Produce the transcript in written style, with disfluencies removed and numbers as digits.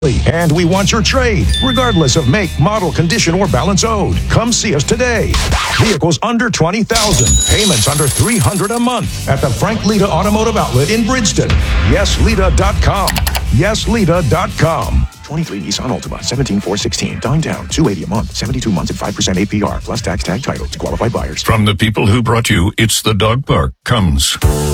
And we want your trade, regardless of make, model, condition, or balance owed. Come see us today. Vehicles under $20,000, payments under $300 a month at the Frank Lita Automotive Outlet in Bridgeton. YesLita.com. YesLita.com. 23 Nissan Altima, 17,416. Dine down, $280 a month, 72 months at 5% APR, plus tax tag title to qualified buyers. From the people who brought you It's the Dog Park comes